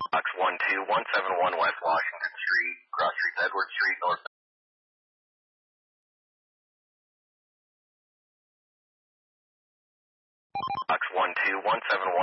Box 12171 West Washington Street, Cross Street, Edward Street, North. Box 12171